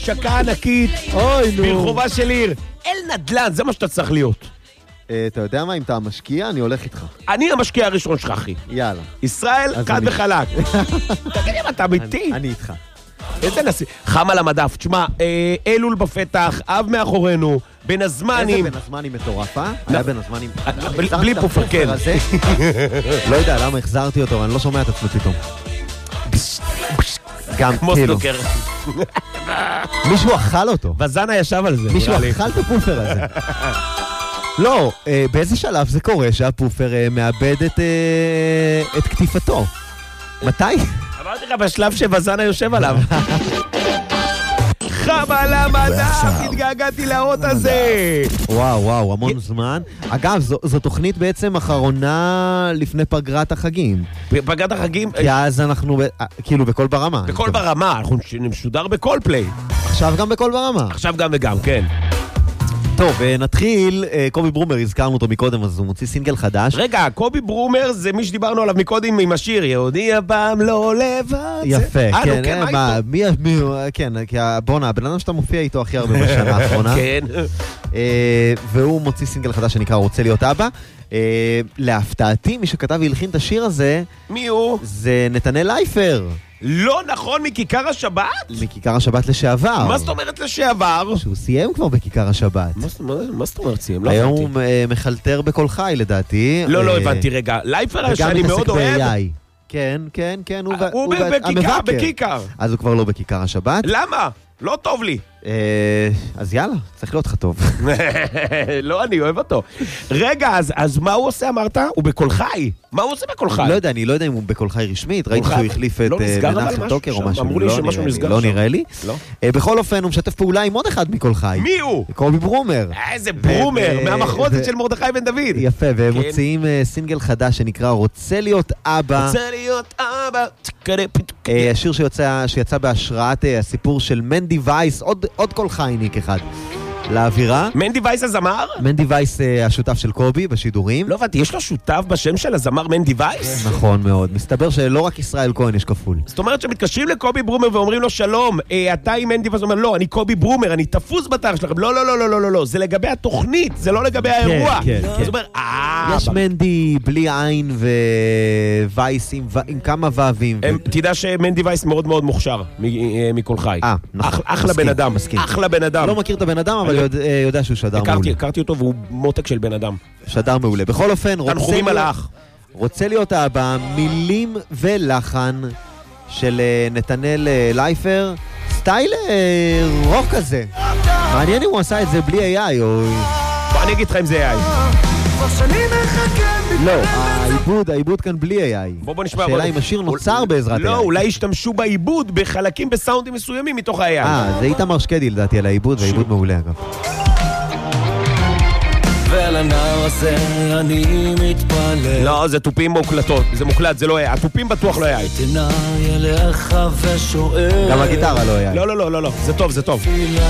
שקה ענקית, אוי, נו. ברחובה של עיר. אל נדל"ן, זה מה שאתה צריך להיות. אתה יודע מה, אם אתה המשקיע, אני הולך איתך. אני המשקיע הראשון שלך, אחי. יאללה. ישראל, חד וחלק. תגיד אם אתה אמיתי. אני איתך. איזה נשיא. חם על המדף. תשמע, אלול בפתח, אב מאחורינו, בין הזמנים. איזה בין הזמנים מטורף, אה? היה בין הזמנים. בלי פופר, כן. לא יודע למה החזרתי אותו, אני לא שומע את עצמי פתאום. גם כמו כאילו. סטוקר. מישהו אכל אותו. וזנה ישב על זה. מישהו אכל את הפופר הזה. לא, באיזה שלב זה קורה שהפופר מאבד את כתיפתו? מתי? אמרתי לך בשלב שווזנה יושב עליו. חם על המדף, התגעגעתי לאות הזה. וואו, המון זמן. אגב, זו תוכנית בעצם אחרונה לפני פגרת החגים. פגרת החגים? כי אז אנחנו כאילו בכל ברמה. בכל ברמה, אנחנו נשודר בכל פליי. עכשיו גם בכל ברמה. עכשיו גם וגם, כן. טוב, נתחיל. קובי ברומר, הזכרנו אותו מקודם, אז הוא מוציא סינגל חדש. רגע, קובי ברומר זה מי שדיברנו עליו מקודם עם השיר, יהודי הפעם לא לבד. יפה, כן, כן, כן, כי בונה, הבן אדם שאתה מופיע איתו הכי הרבה בשנה האחרונה. כן. והוא מוציא סינגל חדש שנקרא רוצה להיות אבא. להפתעתי, מי שכתב והלחין את השיר הזה, מי הוא? זה נתנאל לייפר. לא נכון, מכיכר השבת? מכיכר השבת לשעבר. מה זאת אומרת לשעבר? שהוא סיים כבר בכיכר השבת. מה זאת אומרת סיים? היום הוא מחלטר בכל חי לדעתי. לא הבנתי רגע. לייפר שאני מאוד אוהב. כן, הוא בכיכר. אז הוא כבר לא בכיכר השבת. למה? לא טוב לי. אז יאללה, צריך להיות לך טוב. לא, אני אוהב אותו. רגע, אז מה הוא עושה, אמרת? הוא בכל חי. מה הוא עושה בכל חי? לא יודע, אני לא יודע אם הוא בכל חי רשמית. ראיתי שהוא החליף את מנחם טוקר או משהו. אמרו לי שמשהו נסגר. לא נראה לי. בכל אופן, הוא משתף פעולה עם עוד אחד מכל חי. מי הוא? קובי ברומר. איזה ברומר, מהמחרוזת של מרדכי בן דוד. יפה, והם מוציאים סינגל חדש שנקרא רוצה להיות אבא. רוצה להיות אבא. השיר שיצא בהשראת הסיפור של מנדי וייס, עוד כל חייניק אחד לאווירה. מנדי וייס הזמר? מנדי וייס השותף של קובי בשידורים. לא הבנתי, יש לו שותף בשם של הזמר מנדי וייס? נכון מאוד. מסתבר שלא רק ישראל כהן יש כפול. זאת אומרת שמתקשרים לקובי ברומר ואומרים לו שלום, אתה עם מנדי וייס, אומר לא, אני קובי ברומר, אני תפוס בתאר שלכם. לא, זה לגבי התוכנית, זה לא לגבי האירוע. אז אומר, יש מנדי בלי עין ווייס עם כמה וווים. תדע שמנדי וייס מאוד מאוד מוכשר מכל חי. אחלה בן אדם. אחלה בן אדם. לא מכיר את הבן אדם, אבל יודע שהוא שדר מעולה. הכרתי אותו והוא מותק של בן אדם. שדר מעולה. בכל אופן, רוצה להיות אבא, מילים ולחן של נתנאל לייפר, סטייל רוק כזה. מעניין אם הוא עשה את זה בלי AI או... בוא אני אגיד לך אם זה AI. לא, העיבוד כאן בלי AI. בוא נשמע. השאלה אם השיר נוצר בעזרת AI. לא, אולי השתמשו בעיבוד בחלקים בסאונדים מסוימים מתוך ה-AI. זה איתמר שקדי לדעתי על העיבוד, והעיבוד מעולה אגב. ולנער הזה אני מתפלל. לא, זה טופים מוקלטות. זה מוקלט, זה לא AI. הטופים בטוח לא AI. תנאי אליך ושואל. גם הגיטרה לא AI. לא, זה טוב.